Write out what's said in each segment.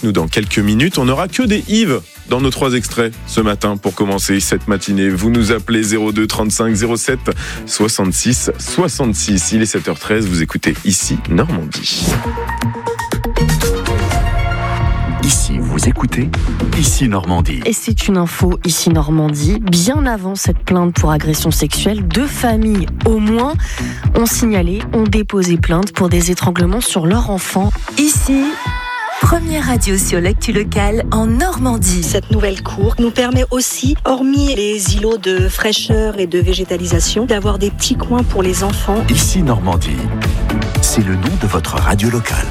avec nous dans quelques minutes. On n'aura que des Yves dans nos 3 extraits ce matin pour commencer cette matinée. Vous nous appelez 02 35 07 66 66. Il est 7h13, vous écoutez Ici Normandie. Ici, vous écoutez Ici Normandie. Et c'est une info Ici Normandie. Bien avant cette plainte pour agression sexuelle, 2 familles au moins ont déposé plainte pour des étranglements sur leur enfant. Ici, première radio sur l'actu locale en Normandie. Cette nouvelle cour nous permet aussi, hormis les îlots de fraîcheur et de végétalisation, d'avoir des petits coins pour les enfants. Ici Normandie, c'est le nom de votre radio locale.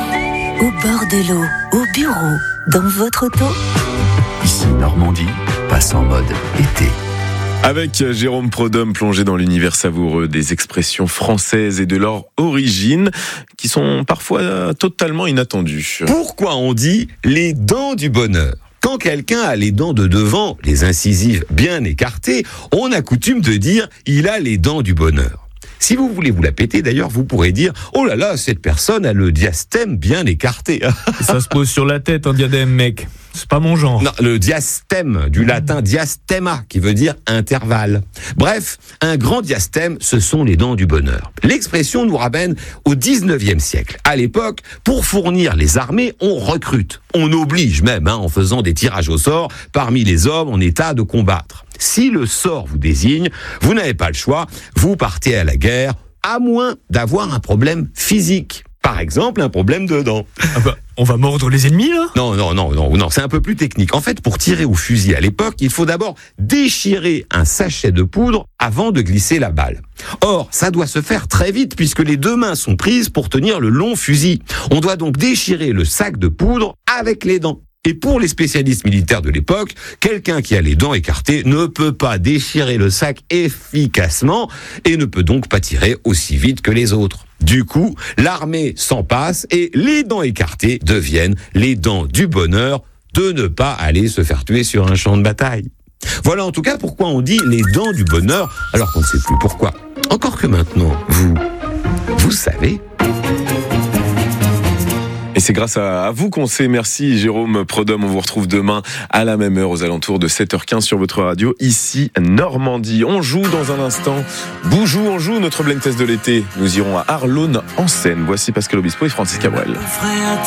Au bord de l'eau, au bureau, dans votre auto. Ici Normandie passe en mode été. Avec Jérôme Prodhomme, plongé dans l'univers savoureux des expressions françaises et de leur origine, qui sont parfois totalement inattendues. Pourquoi on dit les dents du bonheur ? Quand quelqu'un a les dents de devant, les incisives bien écartées, on a coutume de dire « il a les dents du bonheur ». Si vous voulez vous la péter, d'ailleurs, vous pourrez dire « oh là là, cette personne a le diastème bien écarté ». Ça se pose sur la tête, un diadème, mec. C'est pas mon genre. Non, le diastème, du latin diastema, qui veut dire intervalle. Bref, un grand diastème, ce sont les dents du bonheur. L'expression nous ramène au 19e siècle. À l'époque, pour fournir les armées, on recrute. On oblige même, en faisant des tirages au sort parmi les hommes en état de combattre. Si le sort vous désigne, vous n'avez pas le choix, vous partez à la guerre, à moins d'avoir un problème physique. Par exemple, un problème de dents. Ah bah, on va mordre les ennemis, là ? Non, c'est un peu plus technique. En fait, pour tirer au fusil à l'époque, il faut d'abord déchirer un sachet de poudre avant de glisser la balle. Or, ça doit se faire très vite puisque les 2 mains sont prises pour tenir le long fusil. On doit donc déchirer le sac de poudre avec les dents. Et pour les spécialistes militaires de l'époque, quelqu'un qui a les dents écartées ne peut pas déchirer le sac efficacement et ne peut donc pas tirer aussi vite que les autres. Du coup, l'armée s'en passe et les dents écartées deviennent les dents du bonheur de ne pas aller se faire tuer sur un champ de bataille. Voilà en tout cas pourquoi on dit les dents du bonheur alors qu'on ne sait plus pourquoi. Encore que maintenant, vous savez. Et c'est grâce à vous qu'on sait. Merci Jérôme Prodhomme. On vous retrouve demain à la même heure aux alentours de 7h15 sur votre radio Ici Normandie. On joue dans un instant. Boujou, on joue notre blind test de l'été. Nous irons à Arlon en Seine. Voici Pascal Obispo et Francis Cabrel.